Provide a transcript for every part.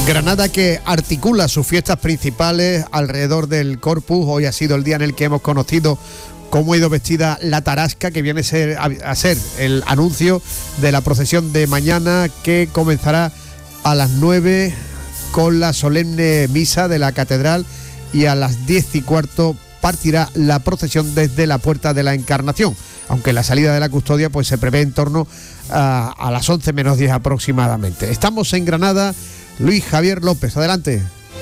Granada, que articula sus fiestas principales alrededor del Corpus. Hoy ha sido el día en el que hemos conocido cómo ha ido vestida la tarasca, que viene a ser el anuncio de la procesión de mañana, que comenzará a las 9 con la solemne misa de la catedral, y a las 10:15 partirá la procesión desde la Puerta de la Encarnación, aunque la salida de la custodia pues se prevé en torno a las 11 menos 10 aproximadamente. Estamos en Granada. Luis Javier López, adelante.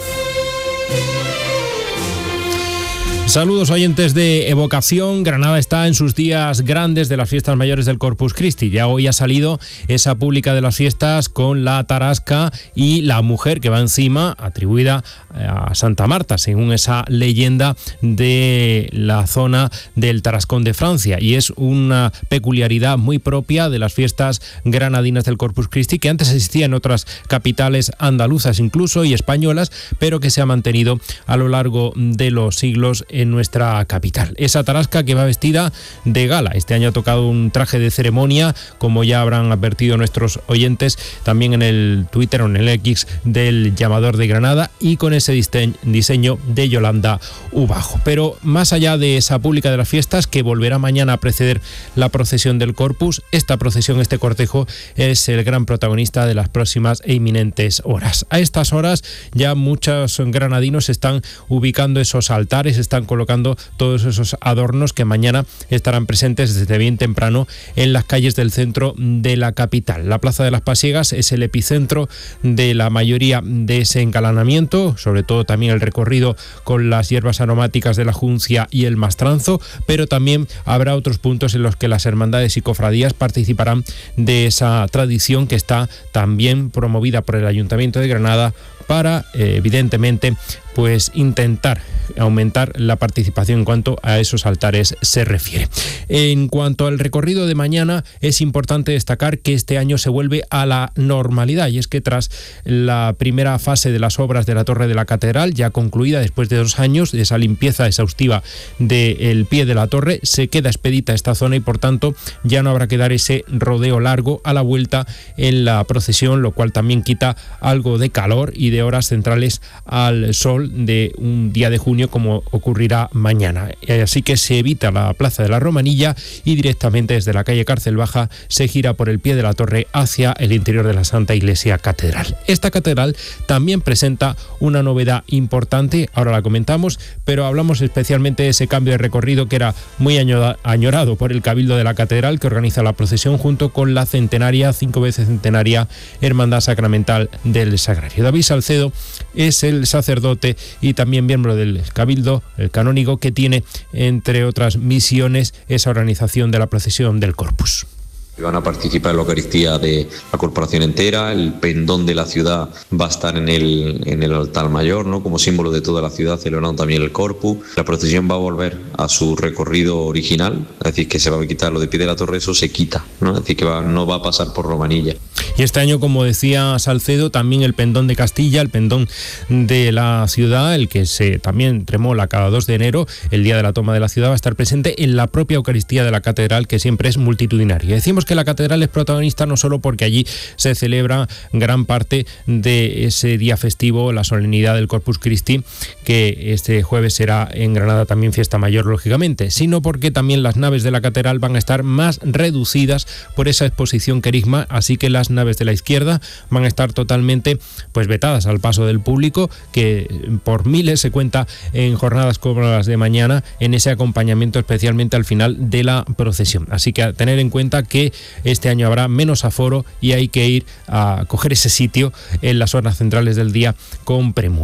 Saludos oyentes de Evocación. Granada está en sus días grandes de las fiestas mayores del Corpus Christi. Ya hoy ha salido esa pública de las fiestas con la tarasca y la mujer que va encima, atribuida a Santa Marta, según esa leyenda de la zona del Tarascón de Francia. Y es una peculiaridad muy propia de las fiestas granadinas del Corpus Christi, que antes existía en otras capitales andaluzas incluso y españolas, pero que se ha mantenido a lo largo de los siglos en nuestra capital. Esa tarasca que va vestida de gala. Este año ha tocado un traje de ceremonia, como ya habrán advertido nuestros oyentes también en el Twitter o en el X del Llamador de Granada, y con ese diseño de Yolanda Ubajo. Pero más allá de esa pública de las fiestas, que volverá mañana a preceder la procesión del Corpus, esta procesión, este cortejo, es el gran protagonista de las próximas e inminentes horas. A estas horas ya muchos granadinos están ubicando esos altares, están colocando todos esos adornos que mañana estarán presentes desde bien temprano en las calles del centro de la capital. La Plaza de las Pasiegas es el epicentro de la mayoría de ese engalanamiento, sobre todo también el recorrido con las hierbas aromáticas de la juncia y el mastranzo, pero también habrá otros puntos en los que las hermandades y cofradías participarán de esa tradición que está también promovida por el Ayuntamiento de Granada para, evidentemente, pues intentar aumentar la participación en cuanto a esos altares se refiere. En cuanto al recorrido de mañana, es importante destacar que este año se vuelve a la normalidad, y es que tras la primera fase de las obras de la Torre de la Catedral, ya concluida después de 2 años de esa limpieza exhaustiva del pie de la torre, se queda expedita esta zona y por tanto ya no habrá que dar ese rodeo largo a la vuelta en la procesión, lo cual también quita algo de calor y de horas centrales al sol de un día de junio, como ocurrirá mañana. Así que se evita la Plaza de la Romanilla y directamente desde la calle Cárcel Baja se gira por el pie de la torre hacia el interior de la Santa Iglesia Catedral. Esta catedral también presenta una novedad importante, ahora la comentamos, pero hablamos especialmente de ese cambio de recorrido que era muy añorado por el Cabildo de la Catedral, que organiza la procesión junto con la centenaria, 5 veces centenaria, Hermandad Sacramental del Sagrario. David Salcedo es el sacerdote y también miembro del Cabildo, el canónigo, que tiene, entre otras misiones, esa organización de la procesión del Corpus. Van a participar en la Eucaristía de la corporación entera. El pendón de la ciudad va a estar en el altar mayor, ¿no?, como símbolo de toda la ciudad, celebrando también el Corpus. La procesión va a volver a su recorrido original, es decir, que se va a quitar lo de pie de la torre, eso se quita, ¿no? Es decir, que no va a pasar por Romanilla. Y este año, como decía Salcedo, también el pendón de Castilla, el pendón de la ciudad, el que se también tremola cada 2 de enero, el día de la toma de la ciudad, va a estar presente en la propia Eucaristía de la Catedral, que siempre es multitudinaria. Decimos que la catedral es protagonista no solo porque allí se celebra gran parte de ese día festivo, la solemnidad del Corpus Christi, que este jueves será en Granada también fiesta mayor, lógicamente, sino porque también las naves de la catedral van a estar más reducidas por esa exposición querigma, así que las naves de la izquierda van a estar totalmente pues vetadas al paso del público, que por miles se cuenta en jornadas como las de mañana, en ese acompañamiento especialmente al final de la procesión. Así que a tener en cuenta que este año habrá menos aforo y hay que ir a coger ese sitio en las horas centrales del día con premura.